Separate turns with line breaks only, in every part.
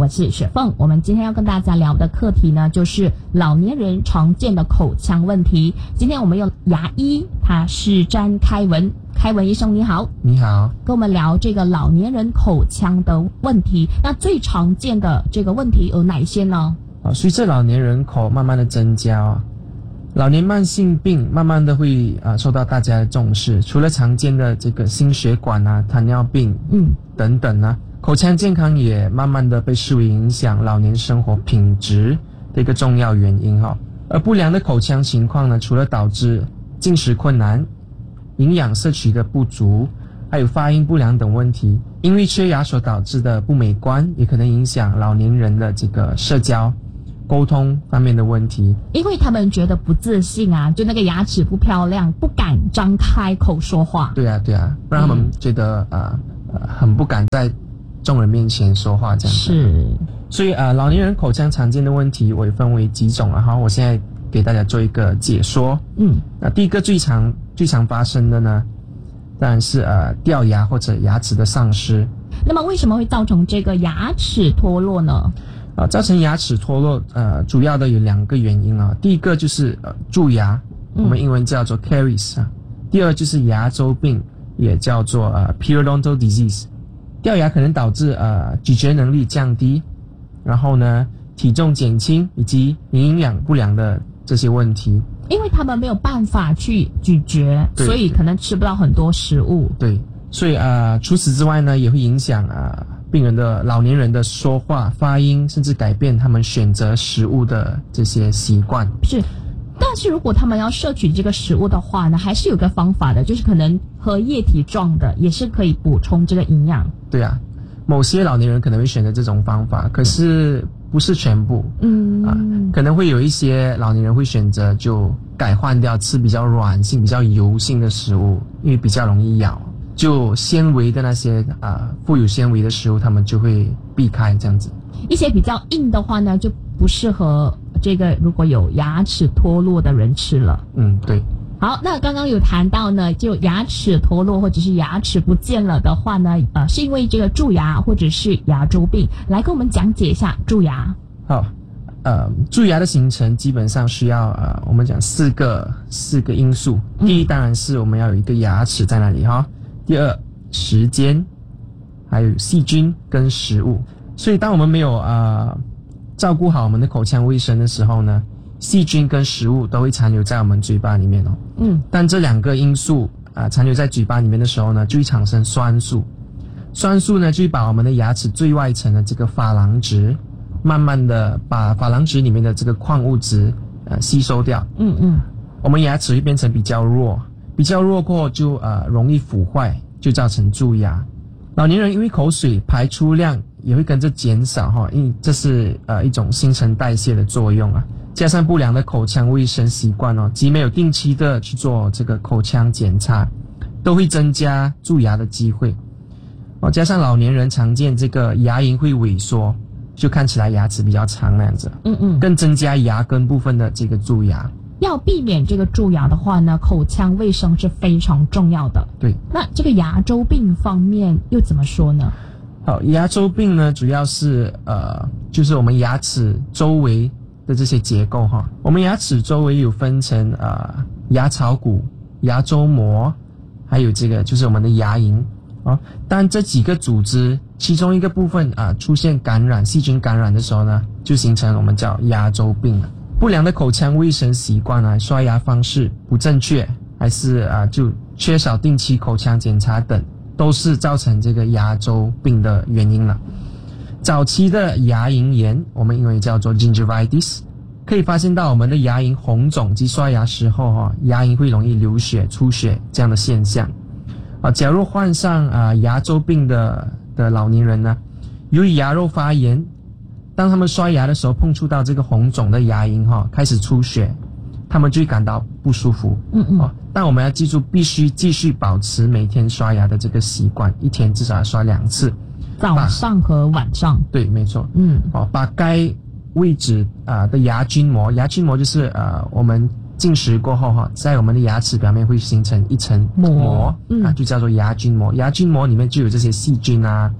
我是雪凤。我们今天要跟大家聊的课题呢，就是老年人常见的口腔问题。今天我们用牙医，他是詹开文。开文医生你好。
你好。
跟我们聊这个老年人口腔的问题。那最常见的这个问题有哪一些呢？
随着老年人口慢慢的增加，老年慢性病慢慢的会受到大家的重视。除了常见的这个心血管糖尿病等等口腔健康也慢慢的被视为影响老年生活品质的一个重要原因而不良的口腔情况呢，除了导致进食困难、营养摄取的不足，还有发音不良等问题。因为缺牙所导致的不美观，也可能影响老年人的这个社交沟通方面的问题。
因为他们觉得不自信就那个牙齿不漂亮，不敢张开口说话。
对啊，不然他们觉得很不敢在众人面前说话这样子。
是。
所以老年人口腔常见的问题我也分为几种我现在给大家做一个解说。那第一个最常发生的呢，当然是掉牙或者牙齿的丧失。
那么为什么会造成这个牙齿脱落呢？
造成牙齿脱落主要的有两个原因第一个就是蛀牙，我们英文叫做 caries第二就是牙周病，也叫做periodontal disease。掉牙可能导致咀嚼能力降低，然后呢体重减轻以及营养不良的这些问题。
因为他们没有办法去咀嚼，所以可能吃不到很多食物。
对，所以除此之外呢，也会影响老年人的说话、发音，甚至改变他们选择食物的这些习惯。
是，但是如果他们要摄取这个食物的话呢，还是有个方法的，就是可能喝液体状的，也是可以补充这个营养。
对啊，某些老年人可能会选择这种方法，可是不是全部。可能会有一些老年人会选择就改换掉吃比较软性、比较油性的食物，因为比较容易咬。就纤维的那些富有纤维的食物，他们就会避开这样子。
一些比较硬的话呢，就不适合这个如果有牙齿脱落的人吃了。
对。
好，那刚刚有谈到呢，就牙齿脱落或者是牙齿不见了的话呢，是因为这个蛀牙或者是牙周病。来跟我们讲解一下蛀牙。
好，蛀牙的形成基本上需要我们讲四个因素。第一当然是我们要有一个牙齿在那里第二，时间，还有细菌跟食物。所以当我们没有照顾好我们的口腔卫生的时候呢，细菌跟食物都会残留在我们嘴巴里面但这两个因素残留在嘴巴里面的时候呢，就会产生酸素。酸素呢就会把我们的牙齿最外层的这个珐琅质慢慢的把珐琅质里面的这个矿物质吸收掉。我们牙齿会变成比较弱过后就容易腐坏，就造成蛀牙。老年人因为口水排出量也会跟着减少因为这是一种新陈代谢的作用加上不良的口腔卫生习惯及没有定期的去做这个口腔检查，都会增加蛀牙的机会加上老年人常见这个牙龈会萎缩，就看起来牙齿比较长那样子更增加牙根部分的这个蛀牙。
要避免这个蛀牙的话呢，口腔卫生是非常重要的。
对。
那这个牙周病方面又怎么说呢？
好，牙周病呢主要是就是我们牙齿周围的这些结构我们牙齿周围有分成牙槽骨、牙周膜，还有这个就是我们的牙龈当这几个组织其中一个部分出现感染、细菌感染的时候呢，就形成我们叫牙周病了。不良的口腔卫生习惯刷牙方式不正确，还是就缺少定期口腔检查等，都是造成这个牙周病的原因了。早期的牙龈炎，我们英文叫做 gingivitis， 可以发现到我们的牙龈红肿及刷牙时候牙龈会容易流血、出血这样的现象假如患上牙周病的老年人呢，由于牙肉发炎，当他们刷牙的时候碰触到这个红肿的牙龈开始出血，他们就会感到不舒服但我们要记住，必须继续保持每天刷牙的这个习惯，一天至少要刷2次，
早上和晚上。
对，没错。把该位置的牙菌膜就是我们进食过后在我们的牙齿表面会形成一层膜就叫做牙菌膜。牙菌膜里面就有这些细菌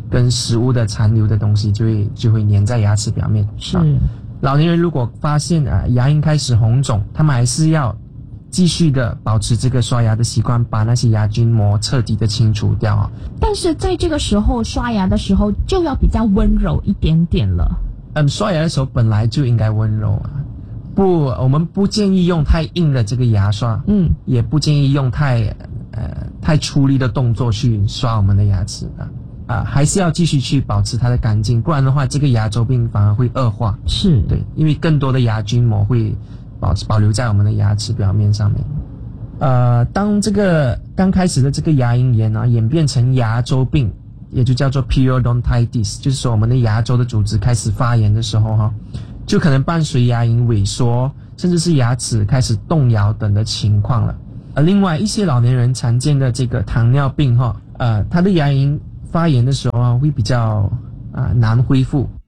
跟食物的残留的东西就会粘在牙齿表面。
是。
老年人如果发现牙龈开始红肿，他们还是要继续的保持这个刷牙的习惯，把那些牙菌膜彻底的清除掉啊。
但是在这个时候刷牙的时候就要比较温柔一点点了。
刷牙的时候本来就应该温柔啊。我们不建议用太硬的这个牙刷，也不建议用太出力的动作去刷我们的牙齿还是要继续去保持它的干净，不然的话，这个牙周病反而会恶化。
是，
对，因为更多的牙菌膜会保留在我们的牙齿表面上面。当这个刚开始的这个牙龈炎演变成牙周病，也就叫做 periodontitis， 就是说我们的牙周的组织开始发炎的时候就可能伴随牙龈萎缩，甚至是牙齿开始动摇等的情况了。另外一些老年人常见的这个糖尿病他的牙龈发炎的时候会比较难恢复，